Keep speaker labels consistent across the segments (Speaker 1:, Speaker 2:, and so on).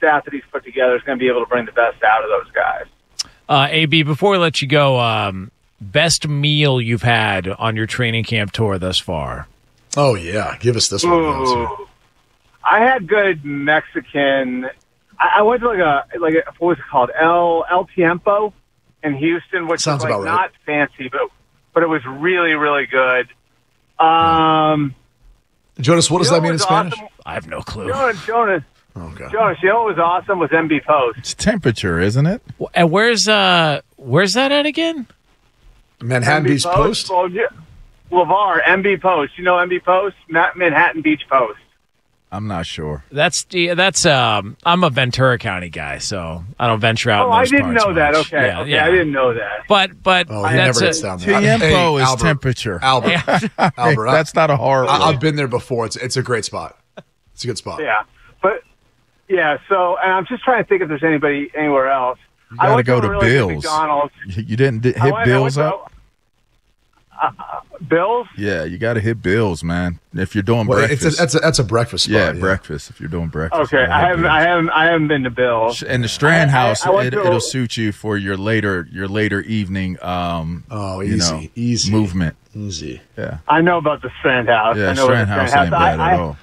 Speaker 1: staff that he's put together is going to be able to bring the best out of those guys.
Speaker 2: AB, before we let you go, best meal you've had on your training camp tour thus far?
Speaker 3: Oh, yeah. Give us this one.
Speaker 1: Ooh. I had good Mexican. I went to what was it called? El Tiempo in Houston, which
Speaker 3: Sounds
Speaker 1: was
Speaker 3: about right.
Speaker 1: Not fancy, but it was really, really good.
Speaker 3: Jonas, what does that mean in Spanish?
Speaker 1: Awesome?
Speaker 2: I have no clue.
Speaker 1: Jonas,
Speaker 3: Okay.
Speaker 1: Jonas, you know what was awesome was MB Post.
Speaker 4: It's temperature, isn't it?
Speaker 2: And where's that at again?
Speaker 3: Manhattan
Speaker 1: MB
Speaker 3: Beach Post?
Speaker 1: Well, yeah. LeVar, MB Post. You know MB Post? Manhattan Beach Post.
Speaker 4: I'm not sure.
Speaker 2: That's I'm a Ventura County guy, so I don't venture out.
Speaker 1: Oh,
Speaker 2: in
Speaker 1: I
Speaker 2: those
Speaker 1: didn't
Speaker 2: parts
Speaker 1: know that.
Speaker 2: much.
Speaker 1: Okay,
Speaker 2: Yeah.
Speaker 1: I didn't know that.
Speaker 2: But
Speaker 3: Oh, he
Speaker 2: that's
Speaker 3: never gets down there.
Speaker 4: Tiempo is
Speaker 3: Albert,
Speaker 4: temperature.
Speaker 3: Albert. Albert.
Speaker 4: That's not a hard word.
Speaker 3: I've been there before. It's a great spot. It's a good spot.
Speaker 1: Yeah, but so and I'm just trying to think if there's anybody anywhere else.
Speaker 4: You got to go to
Speaker 1: really good
Speaker 4: Bill's.
Speaker 1: McDonald's.
Speaker 4: You didn't hit Bill's up?
Speaker 1: Bill's?
Speaker 4: Yeah, you got to hit Bill's, man. If you're doing
Speaker 3: Well,
Speaker 4: breakfast.
Speaker 3: that's a breakfast spot.
Speaker 4: yeah, breakfast. If you're doing breakfast.
Speaker 1: Okay,
Speaker 4: you gotta hit Bill's.
Speaker 1: I haven't been to Bill's.
Speaker 4: In the Strand House,
Speaker 1: I went to
Speaker 4: it'll suit you for your later evening.
Speaker 3: Easy
Speaker 4: movement.
Speaker 3: Easy.
Speaker 4: Yeah,
Speaker 1: I know about the Strand House.
Speaker 4: yeah.
Speaker 1: I know
Speaker 4: Strand House ain't bad at all.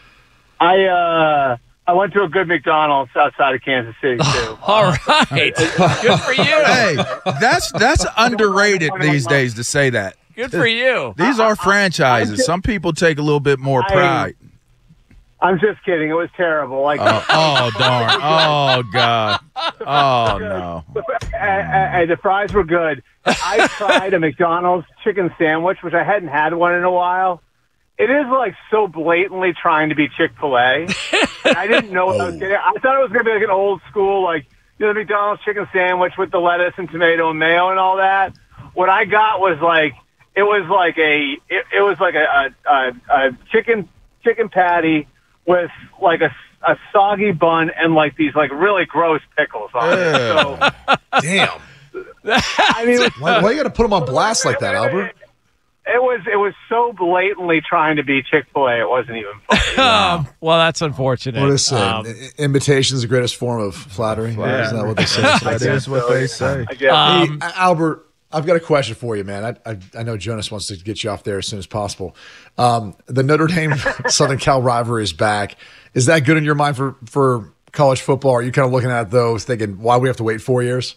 Speaker 1: I went to a good McDonald's outside of Kansas City too.
Speaker 2: all right. Good for you.
Speaker 4: Hey, that's underrated these days to say that.
Speaker 2: Good for you.
Speaker 4: These are franchises. Some people take a little bit more pride.
Speaker 1: I'm just kidding. It was terrible. Like,
Speaker 4: Oh darn! Oh God! Oh no!
Speaker 1: and the fries were good. I tried a McDonald's chicken sandwich, which I hadn't had one in a while. It is like so blatantly trying to be Chick-fil-A. I didn't know what I was getting. I thought it was going to be like an old school, like, you know, the McDonald's chicken sandwich with the lettuce and tomato and mayo and all that. What I got was like, it was like a chicken patty with like a soggy bun and like these like really gross pickles on it. So,
Speaker 3: Damn.
Speaker 1: I mean,
Speaker 3: Why you got to put them on blast like that, Albert?
Speaker 1: It was so blatantly trying to be Chick-fil-A, it wasn't even funny.
Speaker 2: Well, that's unfortunate.
Speaker 3: What is it? Imitation is the greatest form of flattery. Is that what they say?
Speaker 4: That is what they say.
Speaker 1: I guess.
Speaker 3: Hey, Albert, I've got a question for you, man. I know Jonas wants to get you off there as soon as possible. The Notre Dame Southern Cal rivalry is back. Is that good in your mind for college football? Are you kind of looking at those thinking, why we have to wait 4 years?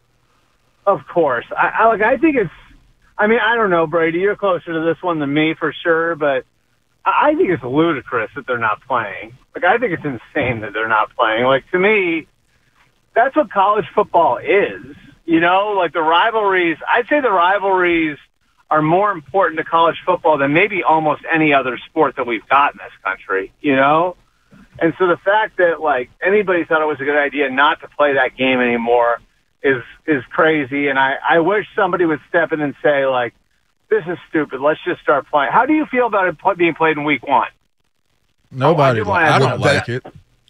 Speaker 1: Of course. I think it's, I mean, I don't know, Brady. You're closer to this one than me for sure, but I think it's ludicrous that they're not playing. Like, I think it's insane that they're not playing. Like, to me, that's what college football is. You know, like the rivalries, I'd say the rivalries are more important to college football than maybe almost any other sport that we've got in this country, you know? And so the fact that, like, anybody thought it was a good idea not to play that game anymore is crazy, and I wish somebody would step in and say, like, this is stupid. Let's just start playing. How do you feel about it being played in week one?
Speaker 4: Nobody. I don't
Speaker 3: Well,
Speaker 4: like it.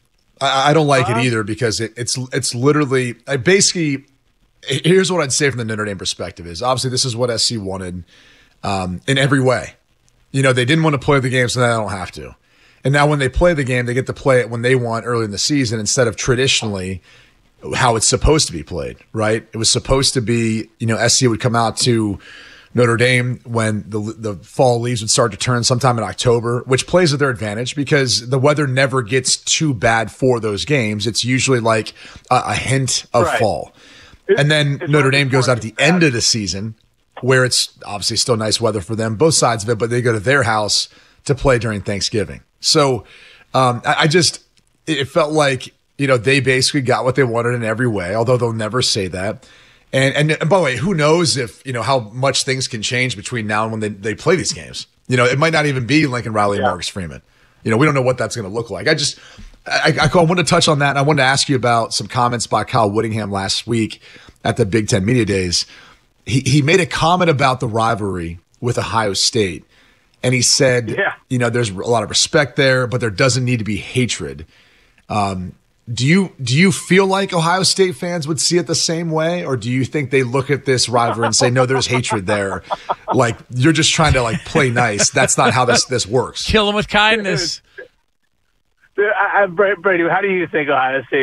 Speaker 3: I don't like it either because it's literally basically. Here's what I'd say from the Notre Dame perspective is obviously this is what SC wanted in every way. You know, they didn't want to play the game, so now they don't have to. And now when they play the game, they get to play it when they want early in the season instead of traditionally how it's supposed to be played, right? It was supposed to be, you know, SC would come out to Notre Dame when the fall leaves would start to turn sometime in October, which plays to their advantage because the weather never gets too bad for those games. It's usually like a hint of fall. And then Notre Dame goes out at the end of the season where it's obviously still nice weather for them, both sides of it, but they go to their house to play during Thanksgiving. So it felt like, you know, they basically got what they wanted in every way, although they'll never say that. And by the way, who knows if, you know, how much things can change between now and when they play these games. You know, it might not even be Lincoln Riley and Marcus Freeman. You know, we don't know what that's going to look like. I wanted to touch on that, and I wanted to ask you about some comments by Kyle Whittingham last week at the Big Ten Media Days. He made a comment about the rivalry with Ohio State, and he said, you know, there's a lot of respect there, but there doesn't need to be hatred. Do you feel like Ohio State fans would see it the same way, or do you think they look at this rivalry and say, no, there's hatred there? Like, you're just trying to, like, play nice. That's not how this works.
Speaker 2: Kill them with kindness.
Speaker 1: Brady, how do you think Ohio State